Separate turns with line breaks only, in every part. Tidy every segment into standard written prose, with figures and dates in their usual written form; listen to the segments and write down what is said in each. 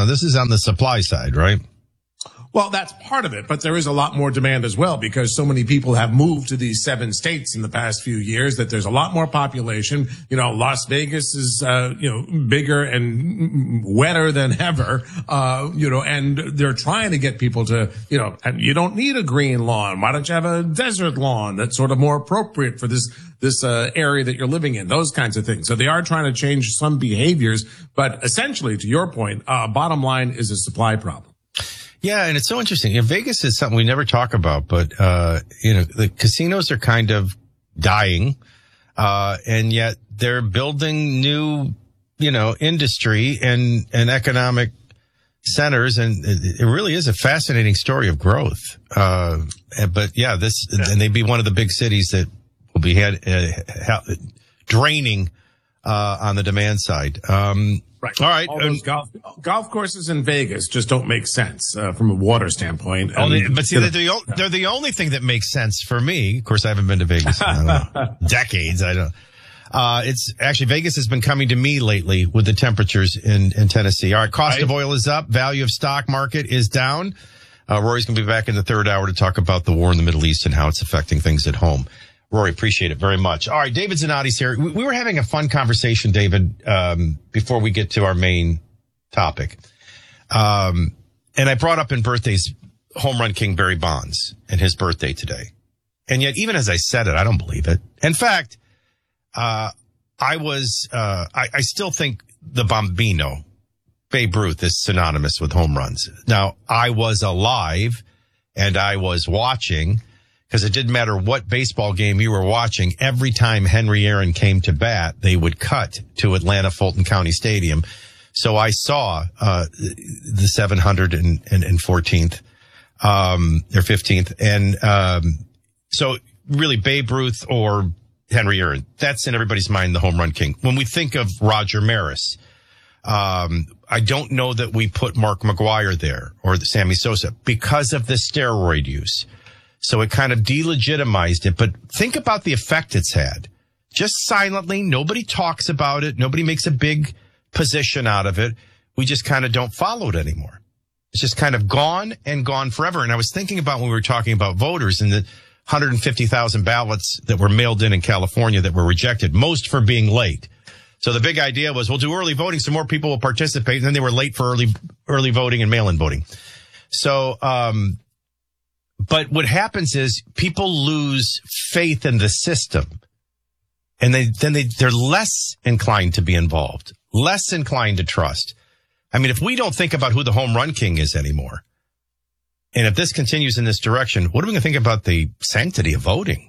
this is on the supply side, right?
Well, that's part of it, but there is a lot more demand as well because so many people have moved to these 7 states in the past few years that there's a lot more population. Las Vegas is, bigger and wetter than ever, and they're trying to get people to, and you don't need a green lawn. Why don't you have a desert lawn that's sort of more appropriate for this area that you're living in? Those kinds of things. So they are trying to change some behaviors, but essentially, to your point, bottom line is a supply problem.
Yeah, and it's so interesting. Vegas is something we never talk about, but, the casinos are kind of dying, and yet they're building new, industry and economic centers, and it really is a fascinating story of growth. But yeah, and they'd be one of the big cities that will be draining, on the demand side.
Right.
All right.
All those golf courses in Vegas just don't make sense from a water standpoint.
But see, they're the only thing that makes sense for me. Of course, I haven't been to Vegas in decades. I don't. It's actually Vegas has been coming to me lately with the temperatures in Tennessee. All right, cost of oil is up, value of stock market is down. Rory's going to be back in the third hour to talk about the war in the Middle East and how it's affecting things at home. Rory, appreciate it very much. All right, David Zanotti's here. We were having a fun conversation, David, before we get to our main topic. And I brought up in birthdays home run king Barry Bonds and his birthday today. And yet, even as I said it, I don't believe it. In fact, I still think the Bambino, Babe Ruth, is synonymous with home runs. Now, I was alive and I was watching, because it didn't matter what baseball game you were watching. Every time Henry Aaron came to bat, they would cut to Atlanta Fulton County Stadium. So I saw the 714th or 15th, and so really Babe Ruth or Henry Aaron. That's in everybody's mind the home run king. When we think of Roger Maris, I don't know that we put Mark McGwire there or Sammy Sosa because of the steroid use. So it kind of delegitimized it. But think about the effect it's had. Just silently, nobody talks about it. Nobody makes a big position out of it. We just kind of don't follow it anymore. It's just kind of gone and gone forever. And I was thinking about when we were talking about voters and the 150,000 ballots that were mailed in California that were rejected, most for being late. So the big idea was, we'll do early voting so more people will participate. And then they were late for early voting and mail-in voting. So, but what happens is people lose faith in the system, and they're less inclined to be involved, less inclined to trust. I mean, if we don't think about who the home run king is anymore, and if this continues in this direction, what are we going to think about the sanctity of voting?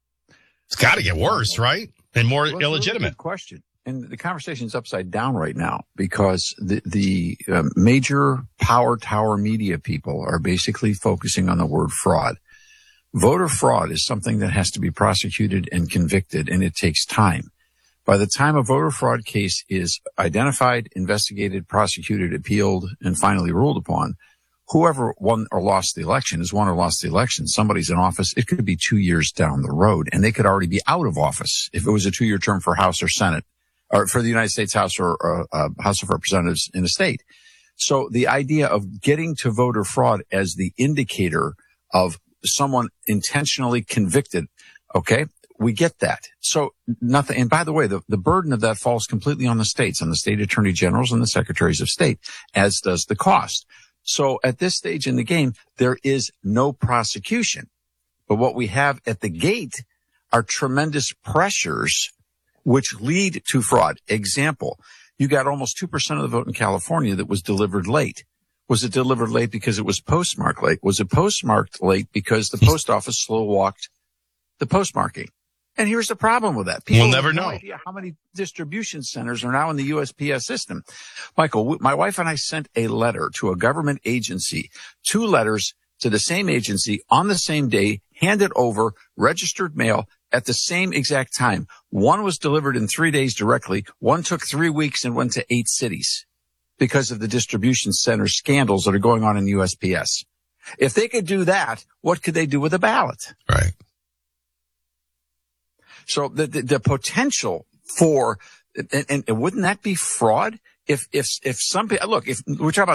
It's got to get worse, right? And more illegitimate.
That's a really good question. And the conversation's upside down right now because the major power tower media people are basically focusing on the word fraud. Voter fraud is something that has to be prosecuted and convicted, and it takes time. By the time a voter fraud case is identified, investigated, prosecuted, appealed, and finally ruled upon, whoever won or lost the election is won or lost the election. Somebody's in office. It could be 2 years down the road, and they could already be out of office if it was a 2-year term for House or Senate, or for the United States House or House of Representatives in a state. So the idea of getting to voter fraud as the indicator of someone intentionally convicted, okay, we get that. So nothing, and by the way, the burden of that falls completely on the states, on the state attorney generals and the secretaries of state, as does the cost. So at this stage in the game, there is no prosecution. But what we have at the gate are tremendous pressures which lead to fraud. Example, you got almost 2% of the vote in California that was delivered late. Was it delivered late because it was postmarked late? Was it postmarked late because the post office slow-walked the postmarking? And here's the problem with that. People
we'll never
have no
know
idea how many distribution centers are now in the USPS system. Michael, my wife and I sent a letter to a government agency, 2 letters to the same agency on the same day, handed over, registered mail at the same exact time. One was delivered in 3 days directly. One took 3 weeks and went to 8 cities because of the distribution center scandals that are going on in USPS. If they could do that, what could they do with a ballot?
Right.
So the potential for, and wouldn't that be fraud? If some people, look, if we're talking about